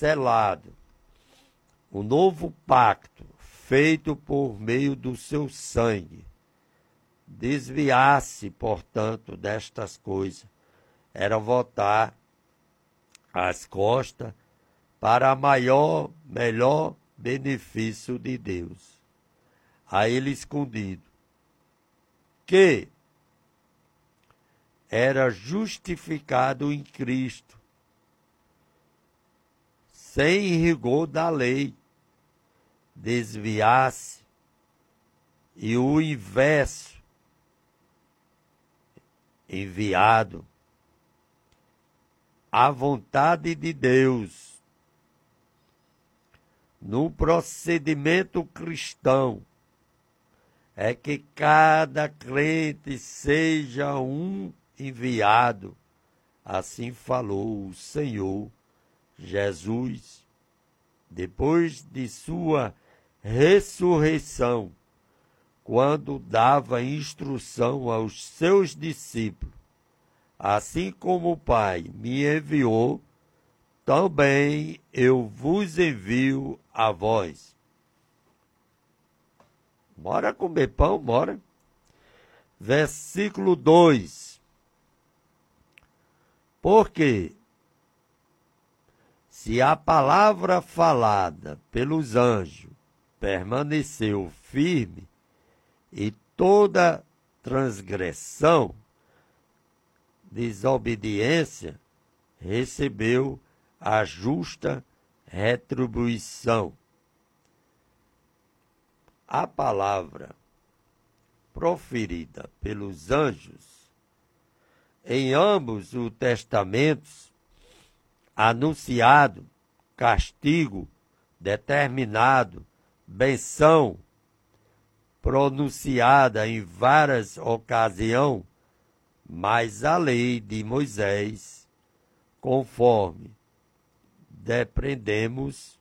selado, o novo pacto feito por meio do seu sangue. Desviar-se, portanto, destas coisas era voltar as costas para melhor benefício de Deus, a ele escondido, que era justificado em Cristo, sem rigor da lei, desviar-se, e o inverso, enviado, à vontade de Deus. No procedimento cristão, é que cada crente seja um enviado, assim falou o Senhor Jesus, depois de sua ressurreição, quando dava instrução aos seus discípulos: assim como o Pai me enviou, também eu vos envio a vós. Bora comer pão, bora. Versículo 2. Porque se a palavra falada pelos anjos permaneceu firme, e toda transgressão, desobediência, recebeu a justa retribuição. A palavra proferida pelos anjos em ambos os testamentos, anunciado castigo determinado, benção pronunciada em várias ocasiões, mas a lei de Moisés, conforme depreendemos,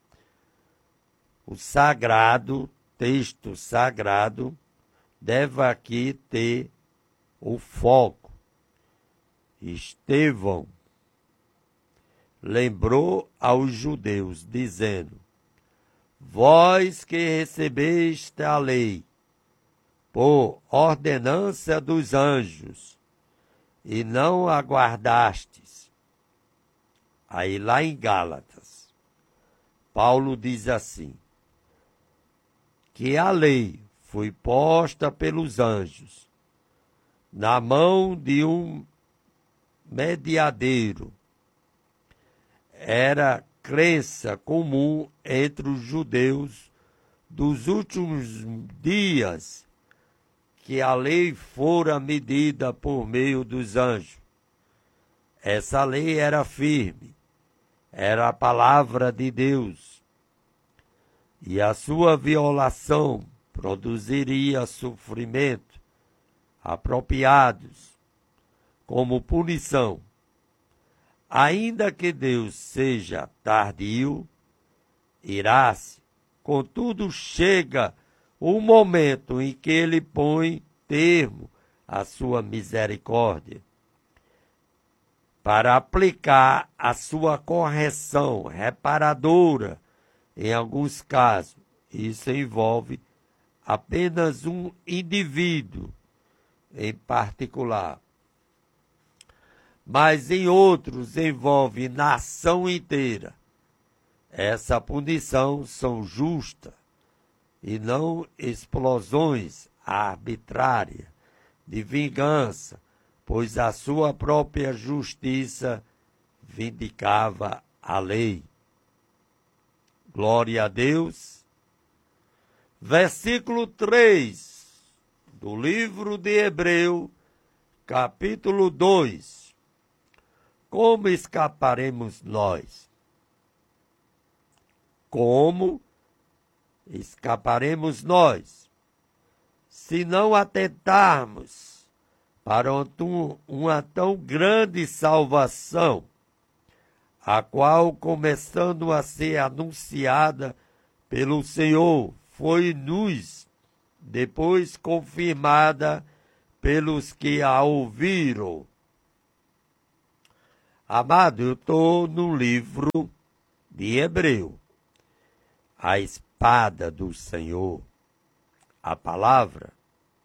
o texto sagrado, deve aqui ter o foco. Estevão lembrou aos judeus, dizendo: vós que recebeste a lei por ordenança dos anjos e não aguardastes. Aí lá em Gálatas, Paulo diz assim, que a lei foi posta pelos anjos na mão de um mediadeiro. Era crença comum entre os judeus dos últimos dias que a lei fora medida por meio dos anjos. Essa lei era firme, era a palavra de Deus, e a sua violação produziria sofrimento apropriados como punição. Ainda que Deus seja tardio, irá-se, contudo chega o momento em que ele põe termo à sua misericórdia, para aplicar a sua correção reparadora em alguns casos. Isso envolve apenas um indivíduo em particular, mas em outros envolve nação inteira. Essa punição são justas e não explosões arbitrárias de vingança, pois a sua própria justiça vindicava a lei. Glória a Deus. Versículo 3 do livro de Hebreu, capítulo 2. Como escaparemos nós? Como escaparemos nós, se não atentarmos para uma tão grande salvação, a qual, começando a ser anunciada pelo Senhor, foi-nos depois confirmada pelos que a ouviram. Amado, eu estou no livro de Hebreu, a espada do Senhor, a palavra,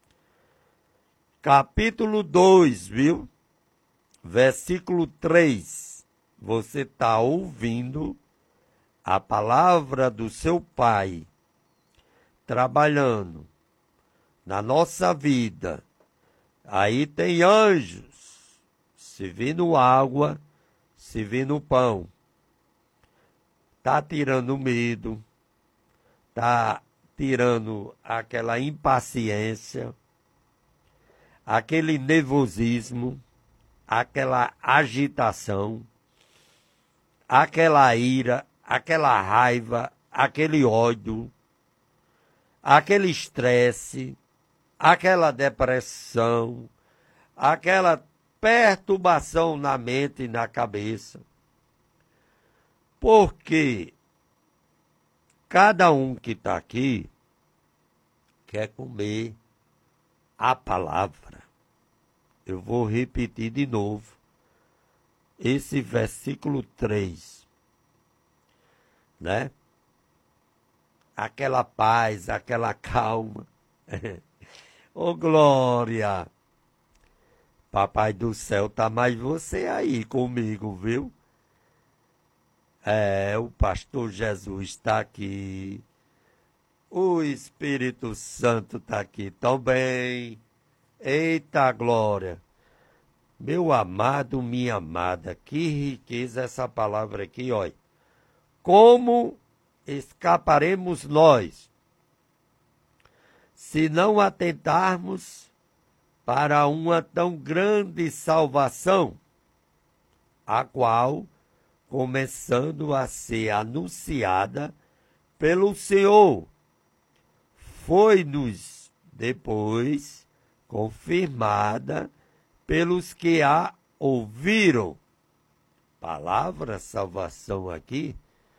capítulo 2, viu? Versículo 3. Você está ouvindo a palavra do seu Pai trabalhando na nossa vida. Aí tem anjos servindo água, servindo pão. Está tirando medo, está tirando aquela impaciência, aquele nervosismo, aquela agitação, aquela ira, aquela raiva, aquele ódio, aquele estresse, aquela depressão, aquela perturbação na mente e na cabeça. Porque cada um que está aqui quer comer a palavra. Eu vou repetir de novo esse versículo 3, né? Aquela paz, aquela calma. Ô, glória! Papai do céu, tá mais você aí comigo, viu? O pastor Jesus está aqui. O Espírito Santo está aqui também. Eita glória! Meu amado, minha amada, que riqueza essa palavra aqui, olha. Como escaparemos nós se não atentarmos para uma tão grande salvação, a qual, começando a ser anunciada pelo Senhor, foi-nos depois confirmada pelos que a ouviram. Palavra salvação aqui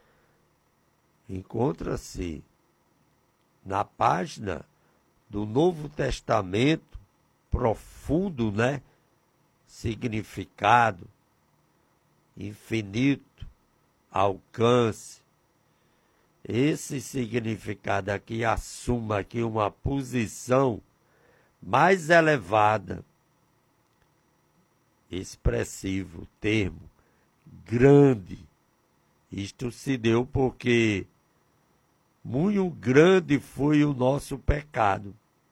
encontra-se na página do Novo Testamento, profundo, né? Significado, infinito, alcance. Esse significado aqui assume aqui uma posição mais elevada, expressivo, termo, grande. Isto se deu porque muito grande foi o nosso pecado.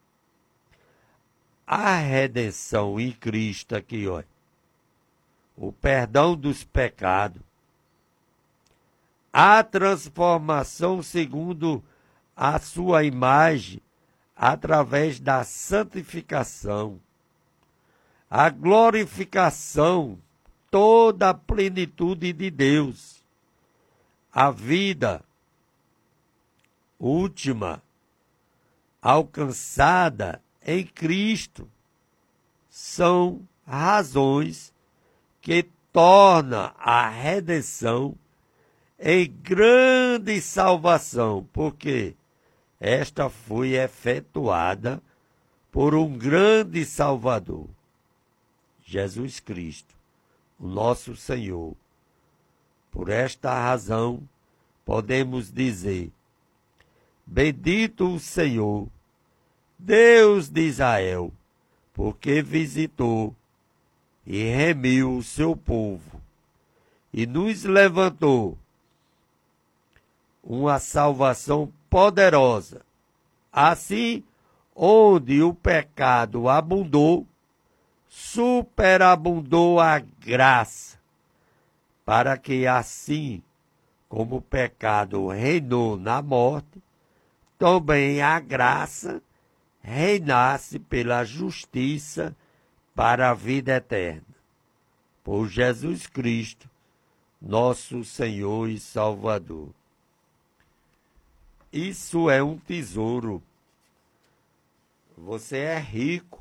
A redenção em Cristo aqui, olha, o perdão dos pecados, a transformação segundo a sua imagem através da santificação, a glorificação, toda a plenitude de Deus, a vida última alcançada em Cristo, são razões que tornam a redenção em grande salvação, porque esta foi efetuada por um grande Salvador, Jesus Cristo, o nosso Senhor. Por esta razão, podemos dizer: bendito o Senhor, Deus de Israel, porque visitou e remiu o seu povo e nos levantou uma salvação poderosa. Assim, onde o pecado abundou, superabundou a graça, para que assim como o pecado reinou na morte, também a graça reinasse pela justiça para a vida eterna. Por Jesus Cristo, nosso Senhor e Salvador. Isso é um tesouro. Você é rico.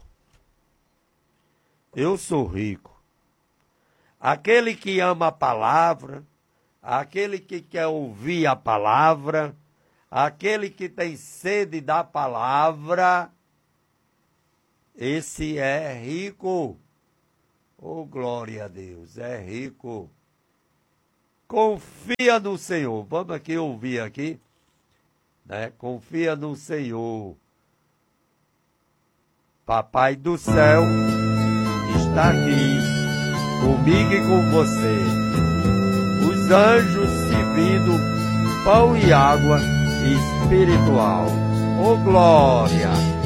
Eu sou rico. Aquele que ama a palavra, aquele que quer ouvir a palavra, aquele que tem sede da palavra, esse é rico. Oh, glória a Deus, é rico. confia no Senhor. Vamos aqui ouvir aqui, né? Confia no Senhor. Papai do céu está aqui, comigo e com você. Os anjos servindo pão e água espiritual. Ô glória!